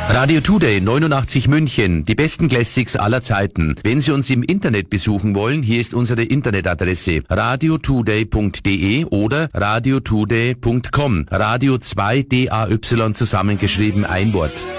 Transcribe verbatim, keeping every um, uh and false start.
Radio Today neunundachtzig München, die besten Classics aller Zeiten. Wenn Sie uns im Internet besuchen wollen, hier ist unsere Internetadresse radio today punkt de oder radio today punkt com. Radio zwei D A Y zusammengeschrieben, ein Wort.